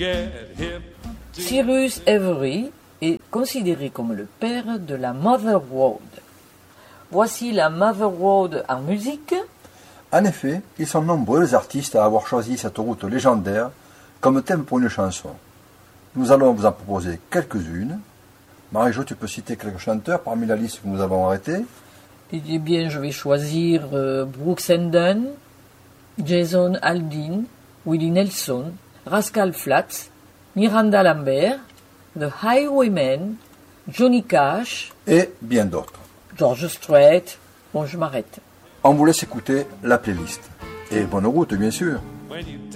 Cyrus Every est considéré comme le père de la Mother Road. Voici la Mother Road en musique. En effet, ils sont nombreux les artistes à avoir choisi cette route légendaire comme thème pour une chanson. Nous allons vous en proposer quelques-unes. Marie-Jo, tu peux citer quelques chanteurs parmi la liste que nous avons arrêtée? Eh bien, je vais choisir Brooks and Dunn, Jason Aldean, Willie Nelson, Rascal Flatts, Miranda Lambert, The Highwaymen, Johnny Cash et bien d'autres. George Strait. Bon, je m'arrête. On vous laisse écouter la playlist. Et bonne route, bien sûr.